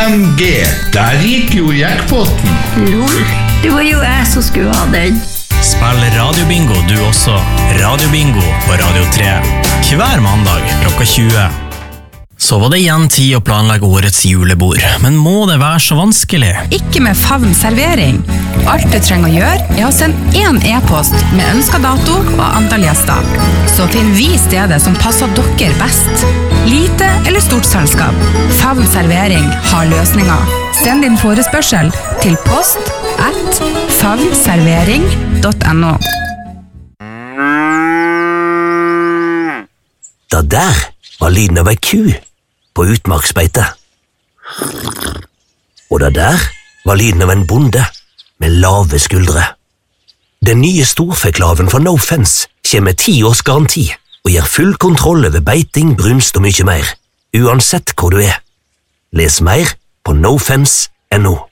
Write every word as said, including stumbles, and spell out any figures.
M G. Der gikk jo jackpoten. Lol, det var jo jeg som skulle ha den. Spill radiobingo du også. Radiobingo på Radio tre. Hver mandag klokka tjue. Så var det igjen tid å planlegge årets julebord, men må det være så vanskelig? Ikke med Favn servering. Alt du trenger å gjøre er å sende en e-post med ønsket dato og antall gjester. Så finner vi stedet som passer dere best. Lite eller stort selskap. Favn servering har løsninger. Send din forespørsel til post at favnservering punktum no. Da der var lyden av ei ku på utmarksbeite. Og da der var lyden av en bonde med lave skuldre. Den nye storfeklaven fra No Fence kommer med ti års garanti og gir full kontroll over beiting, brunst og mye mer, uansett hvor du er. Les mer på no fence punktum no.